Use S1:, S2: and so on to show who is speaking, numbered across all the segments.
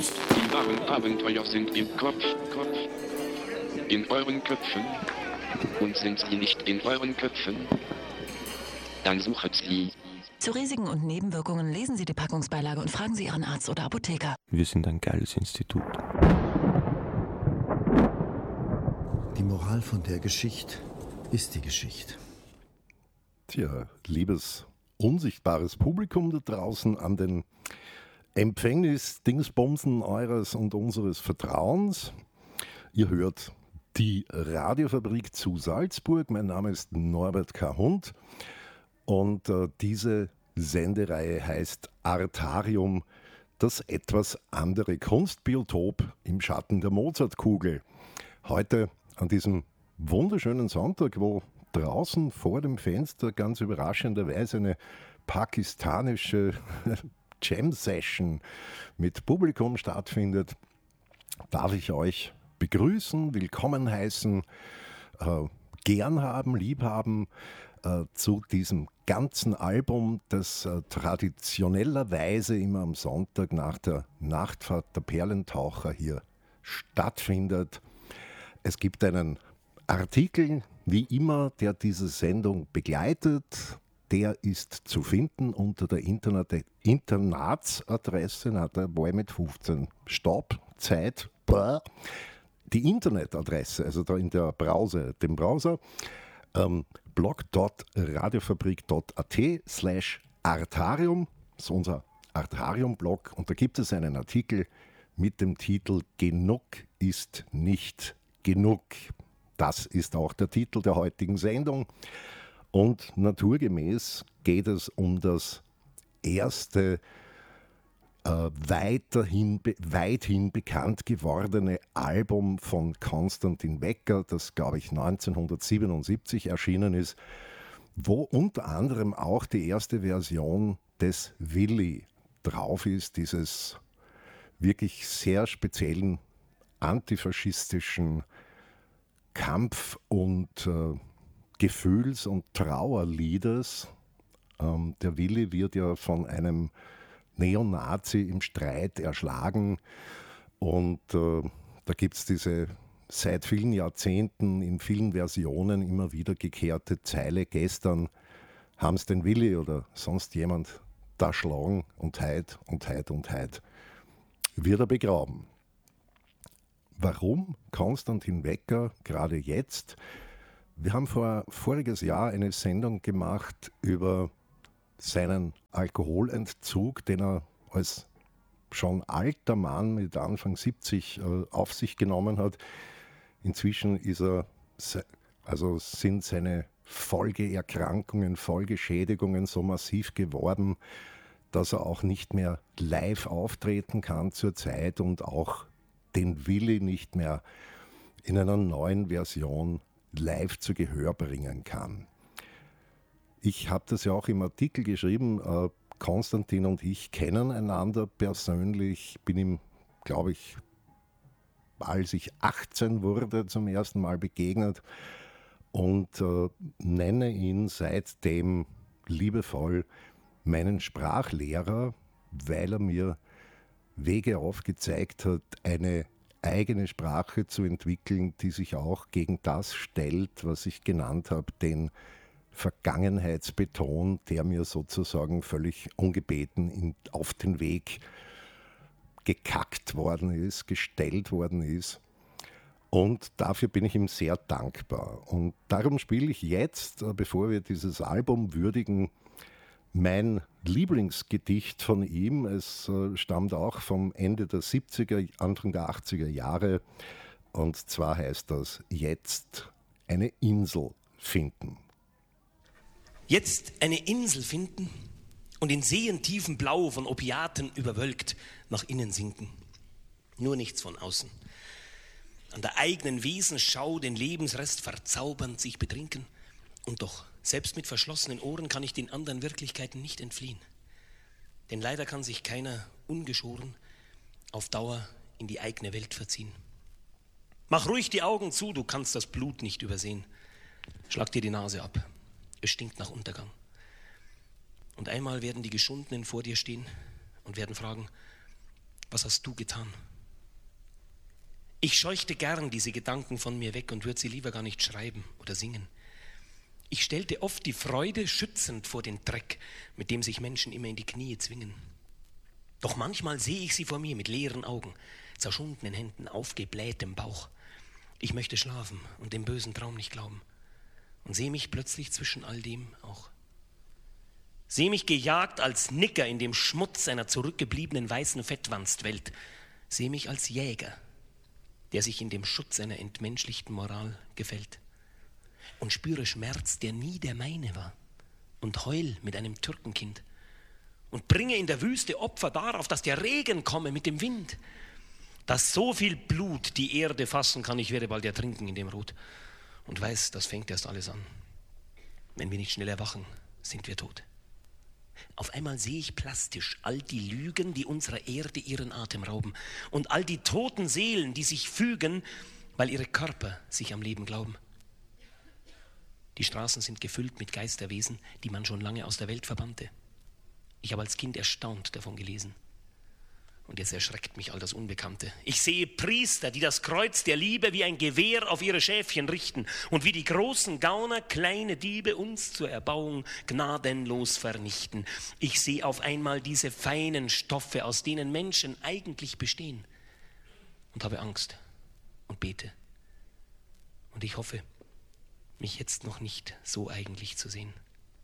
S1: Die wahren Abenteuer sind im Kopf. In euren Köpfen. Und sind sie nicht in euren Köpfen? Dann sucht sie.
S2: Zu Risiken und Nebenwirkungen lesen Sie die Packungsbeilage und fragen Sie Ihren Arzt oder Apotheker.
S3: Wir sind ein geiles Institut.
S4: Die Moral von der Geschichte ist die Geschichte.
S5: Tja, liebes unsichtbares Publikum da draußen an den Empfängnis-Dingsbumsen eures und unseres Vertrauens. Ihr hört die Radiofabrik zu Salzburg. Mein Name ist Norbert K. Hund und diese Sendereihe heißt Artarium, das etwas andere Kunstbiotop im Schatten der Mozartkugel. Heute an diesem wunderschönen Sonntag, wo draußen vor dem Fenster ganz überraschenderweise eine pakistanische Jam-Session mit Publikum stattfindet, darf ich euch begrüßen, willkommen heißen, gern haben, lieb haben zu diesem ganzen Album, das traditionellerweise immer am Sonntag nach der Nachtfahrt der Perlentaucher hier stattfindet. Es gibt einen Artikel, wie immer, der diese Sendung begleitet. Der ist zu finden unter der Internatsadresse, der war mit 15 Stopp, Zeit, die Internetadresse, also da in der Browser, dem Browser, blog.radiofabrik.at/Artarium, das ist unser Artarium-Blog, und da gibt es einen Artikel mit dem Titel Genug ist nicht genug. Das ist auch der Titel der heutigen Sendung. Und naturgemäß geht es um das erste weithin bekannt gewordene Album von Konstantin Wecker, das, glaube ich, 1977 erschienen ist, wo unter anderem auch die erste Version des Willi drauf ist, dieses wirklich sehr speziellen antifaschistischen Kampf- und Gefühls- und Trauerliedes. Der Willi wird ja von einem Neonazi im Streit erschlagen und da gibt es diese seit vielen Jahrzehnten in vielen Versionen immer wiedergekehrte Zeile: Gestern haben es den Willi oder sonst jemand da schlagen und heut wird er begraben. Warum Konstantin Wecker gerade jetzt? Wir haben voriges Jahr eine Sendung gemacht über seinen Alkoholentzug, den er als schon alter Mann mit Anfang 70 auf sich genommen hat. Inzwischen sind seine Folgeerkrankungen, Folgeschädigungen so massiv geworden, dass er auch nicht mehr live auftreten kann zurzeit und auch den Willi nicht mehr in einer neuen Version live zu Gehör bringen kann. Ich habe das ja auch im Artikel geschrieben, Konstantin und ich kennen einander persönlich, bin ihm, glaube ich, als ich 18 wurde, zum ersten Mal begegnet und nenne ihn seitdem liebevoll meinen Sprachlehrer, weil er mir Wege aufgezeigt hat, eine eigene Sprache zu entwickeln, die sich auch gegen das stellt, was ich genannt habe, den Vergangenheitsbeton, der mir sozusagen völlig ungebeten auf den Weg gekackt worden ist, gestellt worden ist. Und dafür bin ich ihm sehr dankbar. Und darum spiele ich jetzt, bevor wir dieses Album würdigen, mein Lieblingsgedicht von ihm. Es stammt auch vom Ende der 70er, Anfang der 80er Jahre. Und zwar heißt das: Jetzt eine Insel finden.
S6: Jetzt eine Insel finden und in seentiefen Blau von Opiaten überwölkt nach innen sinken. Nur nichts von außen. An der eigenen Wesensschau den Lebensrest verzaubernd sich betrinken. Und doch, selbst mit verschlossenen Ohren kann ich den anderen Wirklichkeiten nicht entfliehen. Denn leider kann sich keiner ungeschoren auf Dauer in die eigene Welt verziehen. Mach ruhig die Augen zu, du kannst das Blut nicht übersehen. Schlag dir die Nase ab. Es stinkt nach Untergang. Und einmal werden die Geschundenen vor dir stehen und werden fragen: Was hast du getan? Ich scheuchte gern diese Gedanken von mir weg und würde sie lieber gar nicht schreiben oder singen. Ich stellte oft die Freude schützend vor den Dreck, mit dem sich Menschen immer in die Knie zwingen. Doch manchmal sehe ich sie vor mir mit leeren Augen, zerschundenen Händen, aufgeblähtem Bauch. Ich möchte schlafen und dem bösen Traum nicht glauben und sehe mich plötzlich zwischen all dem auch. Sehe mich gejagt als Nicker in dem Schmutz einer zurückgebliebenen weißen Fettwanstwelt. Sehe mich als Jäger, der sich in dem Schutz einer entmenschlichten Moral gefällt. Und spüre Schmerz, der nie der meine war. Und heul mit einem Türkenkind. Und bringe in der Wüste Opfer darauf, dass der Regen komme mit dem Wind. Dass so viel Blut die Erde fassen kann, ich werde bald ertrinken in dem Rot. Und weiß, das fängt erst alles an. Wenn wir nicht schnell erwachen, sind wir tot. Auf einmal sehe ich plastisch all die Lügen, die unserer Erde ihren Atem rauben. Und all die toten Seelen, die sich fügen, weil ihre Körper sich am Leben glauben. Die Straßen sind gefüllt mit Geisterwesen, die man schon lange aus der Welt verbannte. Ich habe als Kind erstaunt davon gelesen. Und jetzt erschreckt mich all das Unbekannte. Ich sehe Priester, die das Kreuz der Liebe wie ein Gewehr auf ihre Schäfchen richten und wie die großen Gauner kleine Diebe uns zur Erbauung gnadenlos vernichten. Ich sehe auf einmal diese feinen Stoffe, aus denen Menschen eigentlich bestehen, und habe Angst und bete. Und ich hoffe, mich jetzt noch nicht so eigentlich zu sehen.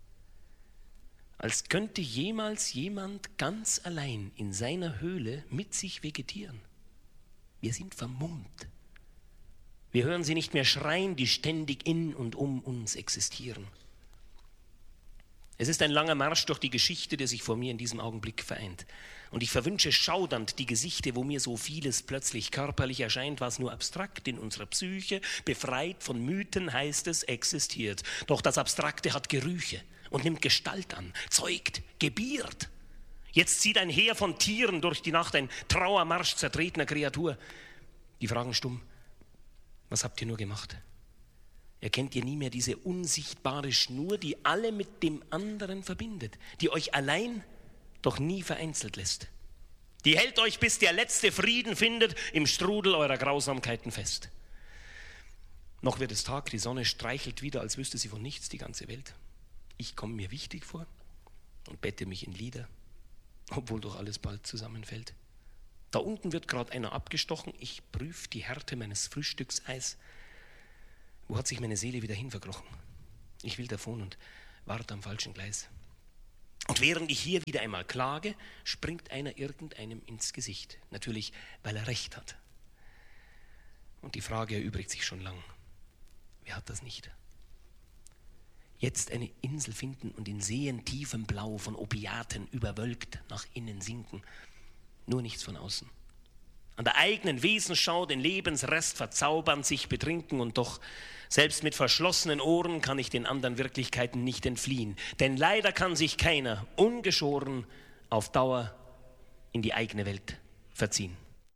S6: Als könnte jemals jemand ganz allein in seiner Höhle mit sich vegetieren. Wir sind vermummt. Wir hören sie nicht mehr schreien, die ständig in und um uns existieren. Es ist ein langer Marsch durch die Geschichte, der sich vor mir in diesem Augenblick vereint. Und ich verwünsche schaudernd die Gesichter, wo mir so vieles plötzlich körperlich erscheint, was nur abstrakt in unserer Psyche, befreit von Mythen, heißt es, existiert. Doch das Abstrakte hat Gerüche und nimmt Gestalt an, zeugt, gebiert. Jetzt zieht ein Heer von Tieren durch die Nacht, ein Trauermarsch zertretener Kreatur. Die fragen stumm, was habt ihr nur gemacht? Erkennt ihr nie mehr diese unsichtbare Schnur, die alle mit dem anderen verbindet, die euch allein doch nie vereinzelt lässt? Die hält euch, bis der letzte Frieden findet, im Strudel eurer Grausamkeiten fest. Noch wird es Tag, die Sonne streichelt wieder, als wüsste sie von nichts die ganze Welt. Ich komme mir wichtig vor und bette mich in Lieder, obwohl doch alles bald zusammenfällt. Da unten wird gerade einer abgestochen, ich prüfe die Härte meines Frühstückseis. Wo hat sich meine Seele wieder hinverkrochen? Ich will davon und warte am falschen Gleis. Und während ich hier wieder einmal klage, springt einer irgendeinem ins Gesicht. Natürlich, weil er recht hat. Und die Frage erübrigt sich schon lang. Wer hat das nicht? Jetzt eine Insel finden und in seentiefem Blau von Opiaten überwölkt nach innen sinken. Nur nichts von außen. An der eigenen Wesensschau den Lebensrest verzaubern, sich betrinken und doch, selbst mit verschlossenen Ohren kann ich den anderen Wirklichkeiten nicht entfliehen. Denn leider kann sich keiner ungeschoren auf Dauer in die eigene Welt verziehen.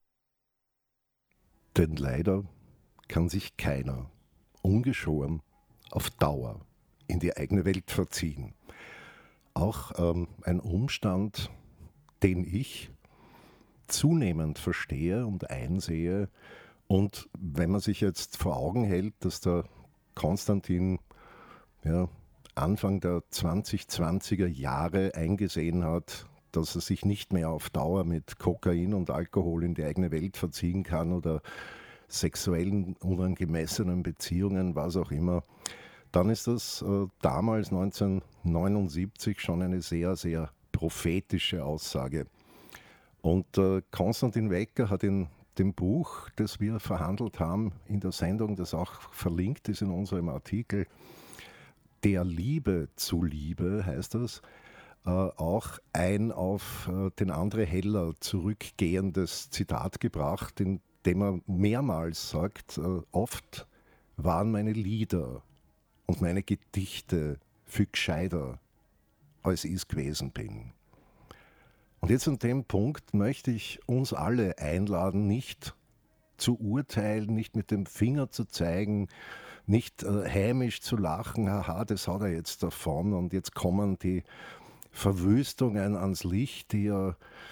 S5: Denn leider kann sich keiner ungeschoren auf Dauer in die eigene Welt verziehen. Auch ein Umstand, den ich zunehmend verstehe und einsehe. Und wenn man sich jetzt vor Augen hält, dass der Konstantin Anfang der 2020er Jahre eingesehen hat, dass er sich nicht mehr auf Dauer mit Kokain und Alkohol in die eigene Welt verziehen kann oder sexuellen unangemessenen Beziehungen, was auch immer, dann ist das damals 1979 schon eine sehr, sehr prophetische Aussage. Und Konstantin Wecker hat in dem Buch, das wir verhandelt haben, in der Sendung, das auch verlinkt ist in unserem Artikel, Der Liebe zuliebe, heißt das, auch ein auf den André Heller zurückgehendes Zitat gebracht, in dem er mehrmals sagt, oft waren meine Lieder und meine Gedichte viel gescheiter, als ich es gewesen bin. Und jetzt an dem Punkt möchte ich uns alle einladen, nicht zu urteilen, nicht mit dem Finger zu zeigen, nicht hämisch zu lachen, haha, das hat er jetzt davon und jetzt kommen die Verwüstungen ans Licht, die er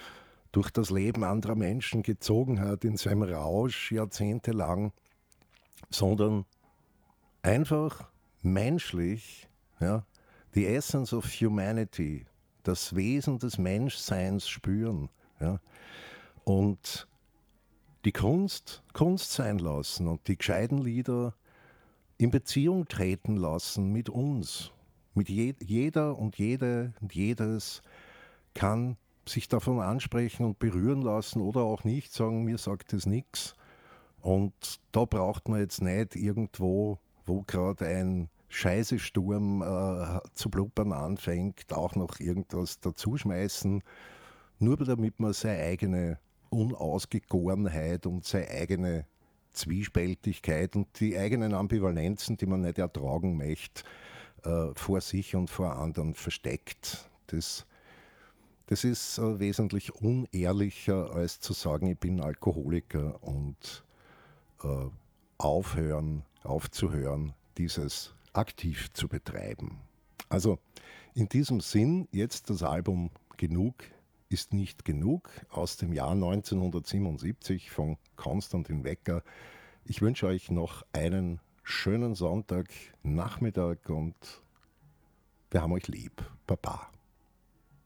S5: durch das Leben anderer Menschen gezogen hat in seinem Rausch jahrzehntelang, sondern einfach menschlich, ja, the essence of humanity, das Wesen des Menschseins spüren, ja, und die Kunst sein lassen und die gescheiten Lieder in Beziehung treten lassen mit uns. Mit jeder und jede und jedes kann sich davon ansprechen und berühren lassen oder auch nicht, sagen, mir sagt es nichts. Und da braucht man jetzt nicht irgendwo, wo gerade ein Scheißesturm zu blubbern anfängt, auch noch irgendwas dazuschmeißen, nur damit man seine eigene Unausgegorenheit und seine eigene Zwiespältigkeit und die eigenen Ambivalenzen, die man nicht ertragen möchte, vor sich und vor anderen versteckt. Das ist wesentlich unehrlicher, als zu sagen, ich bin Alkoholiker und aufzuhören, dieses aktiv zu betreiben. Also in diesem Sinn, jetzt das Album Genug ist nicht genug aus dem Jahr 1977 von Konstantin Wecker. Ich wünsche euch noch einen schönen Sonntagnachmittag und wir haben euch lieb. Baba.